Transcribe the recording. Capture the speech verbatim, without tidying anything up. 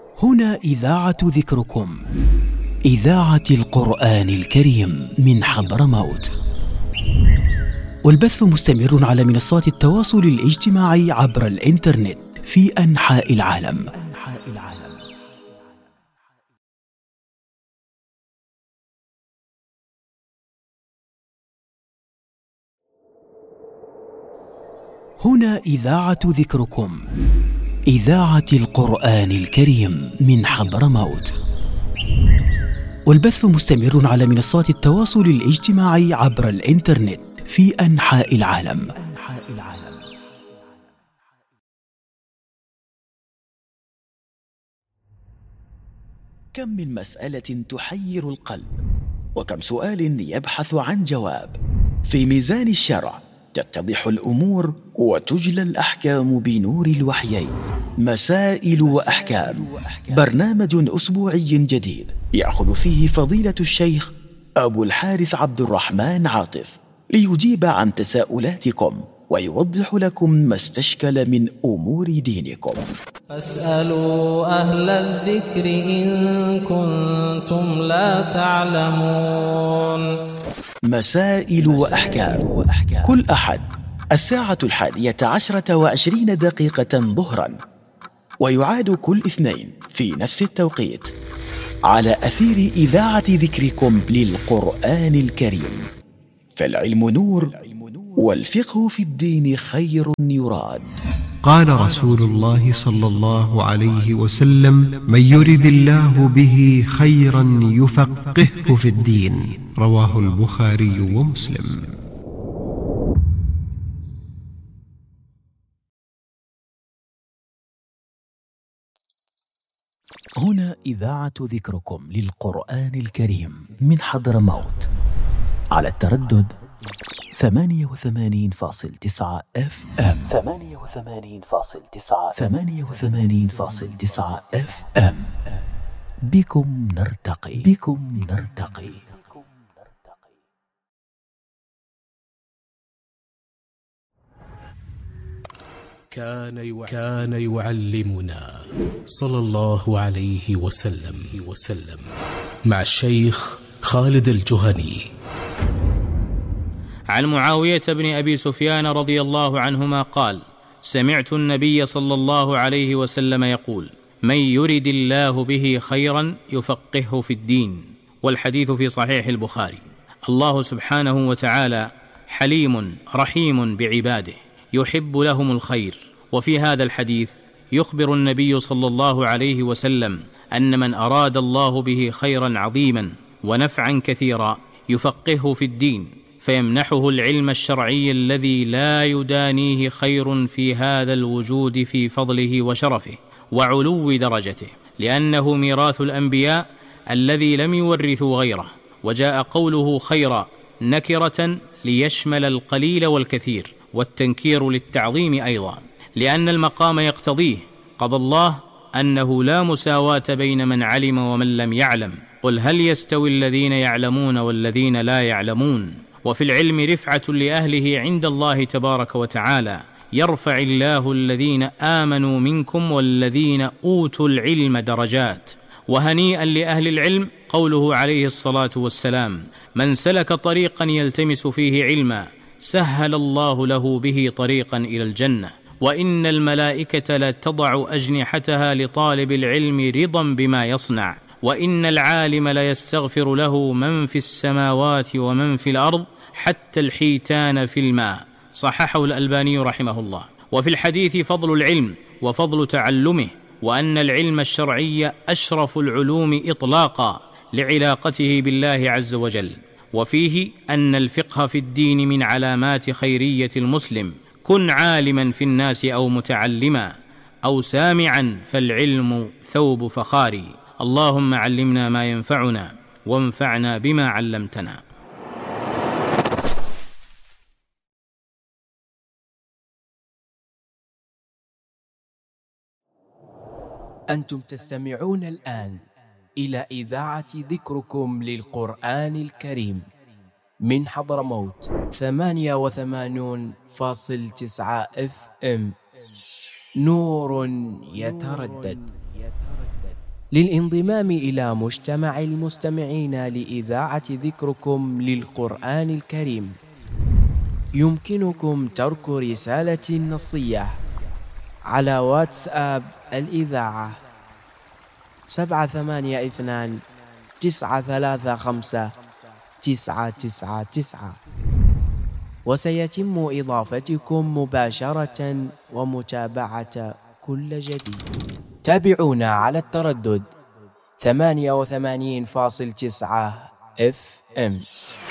هنا إذاعة ذكركم، إذاعة القرآن الكريم من حضرموت، والبث مستمر على منصات التواصل الاجتماعي عبر الإنترنت في أنحاء العالم. هنا إذاعة ذكركم، إذاعة القرآن الكريم من حضرموت، والبث مستمر على منصات التواصل الاجتماعي عبر الإنترنت في أنحاء العالم. كم من مسألة تحير القلب، وكم سؤال يبحث عن جواب. في ميزان الشرع تتضح الأمور وتجلى الأحكام بنور الوحيين. مسائل وأحكام، برنامج أسبوعي جديد يأخذ فيه فضيلة الشيخ أبو الحارث عبد الرحمن عاطف ليجيب عن تساؤلاتكم ويوضح لكم ما استشكل من أمور دينكم. فاسألوا أهل الذكر إن كنتم لا تعلمون. مسائل وأحكام، كل أحد الساعة الحادية عشرة وعشرين دقيقة ظهرا، ويعاد كل اثنين في نفس التوقيت على أثير إذاعة ذكركم للقرآن الكريم. فالعلم نور، والفقه في الدين خير يراد. قال رسول الله صلى الله عليه وسلم: من يرد الله به خيرا يفقهه في الدين. رواه البخاري ومسلم. هنا إذاعة ذكركم للقرآن الكريم من حضرموت على التردد ثمانية وثمانين فاصل تسعة اف ام ثمانية وثمانين فاصل تسعة ثمانية وثمانين فاصل تسعة اف ام. بكم نرتقي، بكم نرتقي. كان يع... كان يعلمنا صلى الله عليه وسلم وسلم مع الشيخ خالد الجهني. عن معاوية بن أبي سفيان رضي الله عنهما قال: سمعت النبي صلى الله عليه وسلم يقول: من يرد الله به خيرا يفقهه في الدين. والحديث في صحيح البخاري. الله سبحانه وتعالى حليم رحيم بعباده، يحب لهم الخير. وفي هذا الحديث يخبر النبي صلى الله عليه وسلم أن من أراد الله به خيرا عظيما ونفعا كثيرا يفقهه في الدين، فيمنحه العلم الشرعي الذي لا يدانيه خير في هذا الوجود في فضله وشرفه وعلو درجته، لأنه ميراث الأنبياء الذي لم يورثوا غيره. وجاء قوله خيرا نكرة ليشمل القليل والكثير، والتنكير للتعظيم أيضا، لأن المقام يقتضيه. قضى الله أنه لا مساواة بين من علم ومن لم يعلم. قل هل يستوي الذين يعلمون والذين لا يعلمون. وفي العلم رفعة لأهله عند الله تبارك وتعالى. يرفع الله الذين آمنوا منكم والذين أوتوا العلم درجات. وهنيئا لأهل العلم قوله عليه الصلاة والسلام: من سلك طريقا يلتمس فيه علما سهل الله له به طريقا إلى الجنة. وإن الملائكة لا تضع أجنحتها لطالب العلم رضا بما يصنع. وإن العالم لا يستغفر له من في السماوات ومن في الأرض حتى الحيتان في الماء. صححه الألباني رحمه الله. وفي الحديث فضل العلم وفضل تعلمه، وأن العلم الشرعي أشرف العلوم إطلاقا لعلاقته بالله عز وجل. وفيه أن الفقه في الدين من علامات خيرية المسلم. كن عالما في الناس أو متعلما أو سامعا فالعلم ثوب فخاري. اللهم علمنا ما ينفعنا وانفعنا بما علمتنا. أنتم تستمعون الآن إلى إذاعة ذكركم للقرآن الكريم من حضرموت ثمانية وثمانون فاصل تسعة اف ام. نور يتردد. للانضمام إلى مجتمع المستمعين لإذاعة ذكركم للقرآن الكريم يمكنكم ترك رسالة نصية على واتساب الإذاعة سبعة ثمانية اثنان تسعة ثلاثة خمسة تسعة تسعة تسعة، وسيتم إضافتكم مباشرة ومتابعة كل جديد. تابعونا على التردد ثمانية وثمانين فاصل تسعة اف ام.